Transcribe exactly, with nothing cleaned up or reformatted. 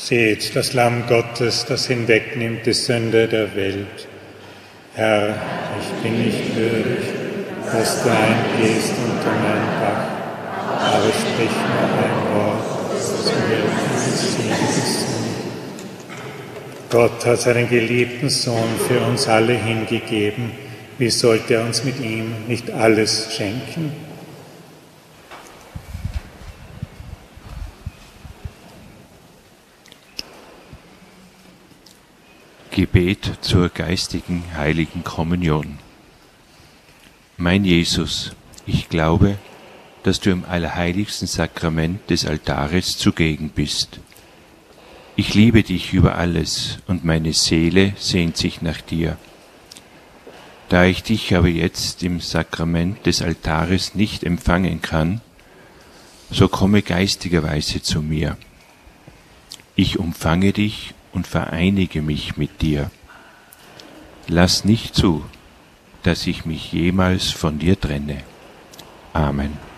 Seht das Lamm Gottes, das hinwegnimmt die Sünde der Welt. Herr, ich bin nicht würdig, dass du eingehst unter mein Dach, aber sprich nur ein Wort, so wird es Sieges. Gott hat seinen geliebten Sohn für uns alle hingegeben. Wie sollte er uns mit ihm nicht alles schenken? Gebet zur geistigen heiligen Kommunion. Mein Jesus, ich glaube, dass du im allerheiligsten Sakrament des Altares zugegen bist. Ich liebe dich über alles und meine Seele sehnt sich nach dir. Da ich dich aber jetzt im Sakrament des Altares nicht empfangen kann, so komme geistigerweise zu mir. Ich umfange dich und vereinige mich mit dir. Lass nicht zu, dass ich mich jemals von dir trenne. Amen.